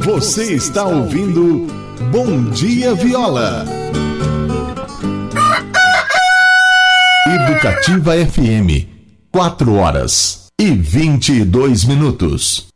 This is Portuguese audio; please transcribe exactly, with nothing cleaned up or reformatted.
Você está ouvindo Bom Dia Viola. Educativa F M, quatro horas e vinte e dois minutos.